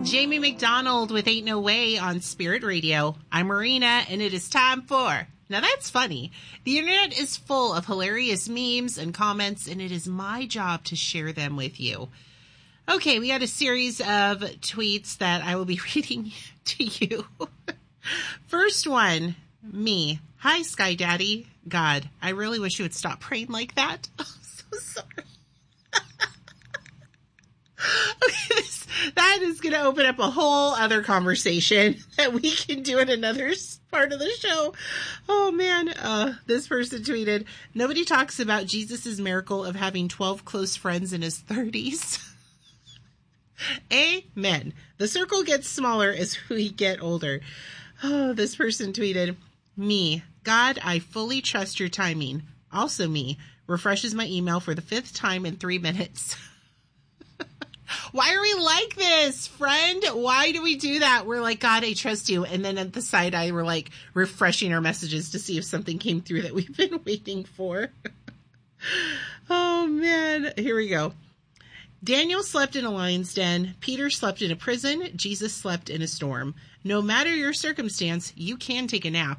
Jamie McDonald with Ain't No Way on Spirit Radio. I'm Marina, and it is time for... Now that's funny. The internet is full of hilarious memes and comments, and it is my job to share them with you. Okay, we got a series of tweets that I will be reading to you. First one, me. Hi, Sky Daddy. God, I really wish you would stop praying like that. Oh, so sorry. Okay, that is going to open up a whole other conversation that we can do in another part of the show. Oh, man. This person tweeted, nobody talks about Jesus' miracle of having 12 close friends in his 30s. Amen. The circle gets smaller as we get older. Oh, this person tweeted, me. God, I fully trust your timing. Also me. Refreshes my email for the 5th time in 3 minutes. Why are we like this, friend? Why do we do that? We're like, God, I trust you. And then at the side eye, we're like refreshing our messages to see if something came through that we've been waiting for. Oh, man. Here we go. Daniel slept in a lion's den. Peter slept in a prison. Jesus slept in a storm. No matter your circumstance, you can take a nap.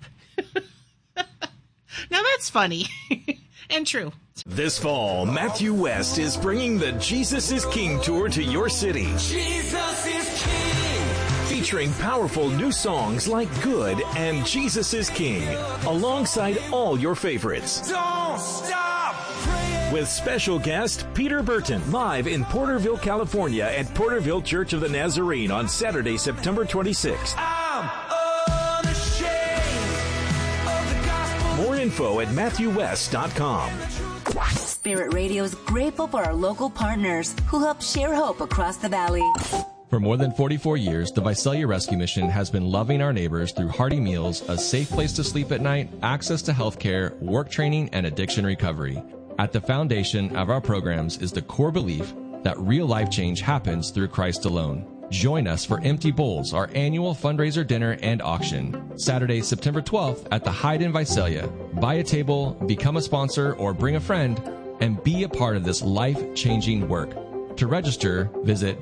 Now that's funny and true. This fall, Matthew West is bringing the Jesus is King tour to your city. Jesus is King. Featuring powerful new songs like Good and Jesus is King, alongside all your favorites. Don't stop praying. With special guest Peter Burton, live in Porterville, California at Porterville Church of the Nazarene on Saturday, September 26th. I'm unashamed of the gospel. More info at MatthewWest.com. Spirit Radio is grateful for our local partners who help share hope across the valley. For more than 44 years, the Visalia Rescue Mission has been loving our neighbors through hearty meals, a safe place to sleep at night, access to health care, work training, and addiction recovery. At the foundation of our programs is the core belief that real life change happens through Christ alone. Join us for Empty Bowls, our annual fundraiser dinner and auction, Saturday, September 12th at the Hyde in Visalia. Buy a table, become a sponsor, or bring a friend, and be a part of this life-changing work. To register, visit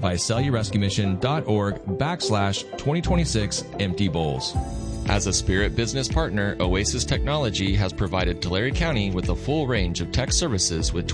VisaliaRescueMission.org/2026 Empty Bowls. As a Spirit business partner, Oasis Technology has provided Tulare County with a full range of tech services with